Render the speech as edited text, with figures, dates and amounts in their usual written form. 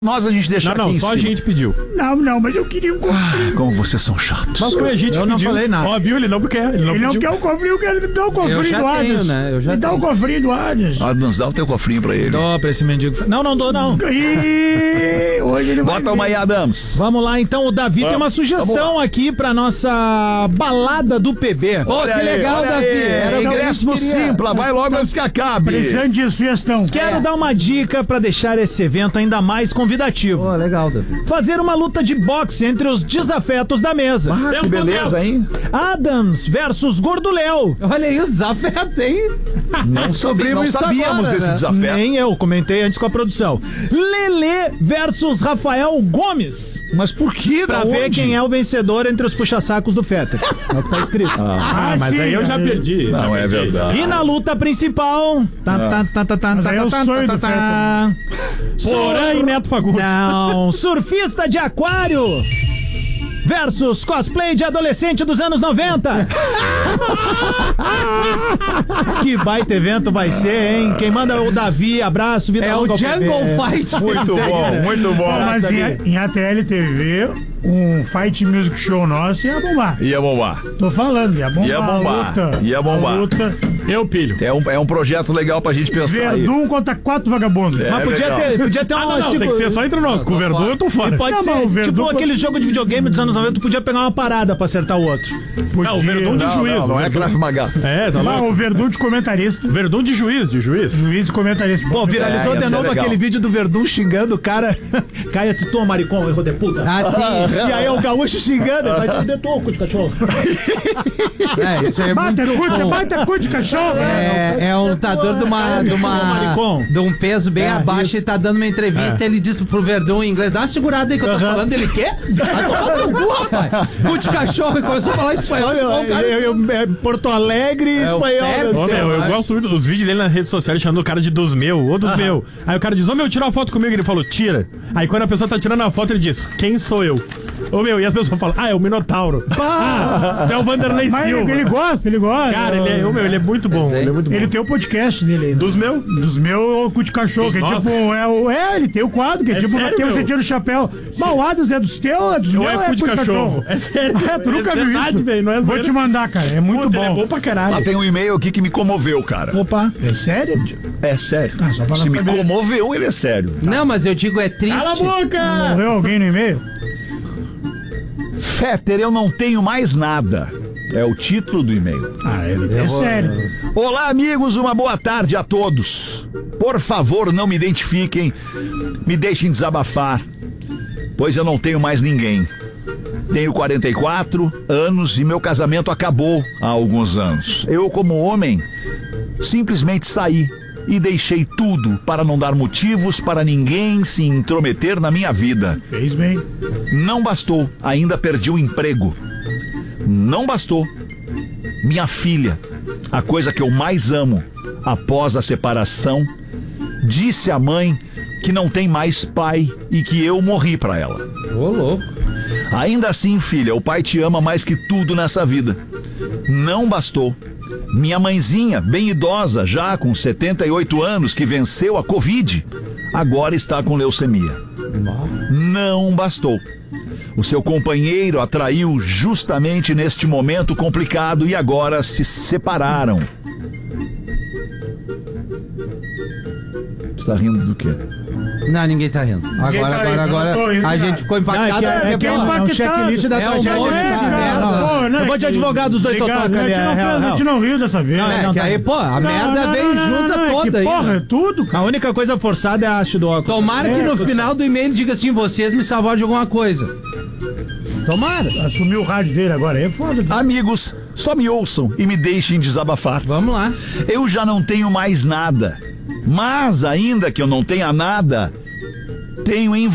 Nós a gente deixa aqui em só cima. a gente pediu. Não, mas eu queria um cofrinho. Como vocês são chatos. Mas foi a gente que Eu não pediu. falei nada. Ó, viu? Ele não quer. Ele não Ele não pediu. quer o cofrinho, eu quero me dar o cofrinho Eu já do Adams. tenho, né? Eu já me dá o tenho. cofrinho do Adams. Adams, dá o teu cofrinho pra ele. Dó pra esse mendigo. Não dou, não. E hoje ele vai Bota uma aí, ver. Adams. Vamos lá, então. O Davi tem uma sugestão aqui pra nossa balada do PB. Pô, que legal, Davi. Era o que a Ingresso gente no queria. Simpla, vai logo antes que acabe. Precisando de sugestão. Quero dar uma dica pra deixar esse evento ainda mais convidativo. Pô, legal, Davi. Fazer uma luta de boxe entre os desafetos da mesa. Ah, que beleza, hein? Adams versus Gordo Léo. Olha aí os afetos, hein? Não Descobrimos isso sabíamos agora, desse né? desafio. Nem eu, comentei antes com a produção. Lelê versus Rafael Gomes. Mas por que? Pra ver quem é o vencedor entre os puxa-sacos do Fetter. É o que tá escrito. Mas aí eu já perdi. Não, é verdade. E na luta principal. Mas aí é o sonho do Porã e Neto Fagundes. Não, surfista de aquário versus cosplay de adolescente dos anos 90. Que baita evento vai ser, hein? Quem manda é o Davi, abraço, vida É longa o ao Jungle PB. Fight. Muito bom, muito Pô, bom. mas em ATL TV, um Fight Music Show nosso ia bombar. Ia bombar. Tô falando, ia bombar. Ia bombar, A luta, ia bombar. a luta. Eu pilho. É um projeto legal pra gente pensar aí. Verdun contra 4 vagabundos. Mas podia ter uma. Não, tem que ser só entre nós. Com o Verdun eu tô fora. Pode Não, ser, mas o Verdun tipo pode- aquele jogo de videogame dos anos 90, tu podia pegar uma parada pra acertar o outro. Não, o Verdun de juiz. Não é Krav Maga. É, tá Não, louco. o Verdun de comentarista. Verdun de juiz. Juiz e comentarista. Pô, viralizou ia de ser novo legal. aquele vídeo do Verdun xingando o cara. Caia tu toma, maricom, erro de puta. Ah, sim. E aí é o gaúcho xingando, vai te fuder toco de cachorro. É, isso é Bata muito cu, bom. bata cu de cachorro. É um lutador de um peso bem abaixo e tá dando uma entrevista e ele disse pro Verdun em inglês, dá uma segurada aí que eu tô falando, ele quer? Vai tomar teu cu, rapaz. Cu de cachorro e começou a falar espanhol. Olha, O cara- é Porto Alegre, espanhol. Pérez. Ô, meu, eu gosto muito dos vídeos dele nas redes sociais chamando o cara de dos meu, ou dos meu. Aí o cara diz, ô meu, tira uma foto comigo. Ele falou, tira. Aí quando a pessoa tá tirando a foto, ele diz, quem sou eu? Ô meu, e as pessoas falam, é o Minotauro. É o Vanderlei Mas Silva. ele gosta. Cara, ele é muito bom. Sei. Ele é muito bom. Ele tem o podcast dele aí. Dos meus? Dos meus, o cu de cachorro, Dos que é nossos? tipo, ele tem o quadro, que é, É tipo, sério, tem meu? você tira o chapéu. Malvados é dos teus, é dos Ou meus, é cu de cachorro? É sério. Tu nunca é viu verdade, isso? velho, não é Vou zoeira. te mandar, cara, é muito Puta, bom. ele é bom pra caralho. Ah, tem um e-mail aqui que me comoveu, cara. Opa. É sério? É sério. Ah, só pra não Se me saber. comoveu, ele é sério. Não, mas eu digo, é triste. Cala a boca! Morreu alguém no e-mail? Fetter, eu não tenho mais nada. É o título do e-mail. Ah, é sério. Olá, amigos, uma boa tarde a todos. Por favor, não me identifiquem, me deixem desabafar, pois eu não tenho mais ninguém. Tenho 44 anos e meu casamento acabou há alguns anos. Eu, como homem, simplesmente saí e deixei tudo para não dar motivos para ninguém se intrometer na minha vida. Fez bem. Não bastou, ainda perdi o emprego. Não bastou. Minha filha, a coisa que eu mais amo após a separação, disse à mãe que não tem mais pai e que eu morri pra ela. Ô, louco. Ainda assim, filha, o pai te ama mais que tudo nessa vida. Não bastou. Minha mãezinha, bem idosa, já com 78 anos, que venceu a Covid, agora está com leucemia. Não bastou. O seu companheiro a traiu justamente neste momento complicado e agora se separaram. Tu tá rindo do quê? Não, ninguém tá rindo. tá rindo, eu não tô rindo, A cara. gente ficou impactado. É um checklist da É um tragédia. monte de merda. Eu vou de advogado dos dois totoca ali. A gente não riu dessa vez. É, que aí, pô, a merda veio junta toda aí. Porra, né? é tudo, cara. A única coisa forçada é a haste do óculos. Tomara que no final do e-mail diga assim, vocês me salvaram de alguma coisa. Tomara. Assumiu o rádio dele agora, é foda. Amigos, só me ouçam e me deixem desabafar. Vamos lá. Eu já não tenho mais nada. Mas ainda que eu não tenha nada, tenho em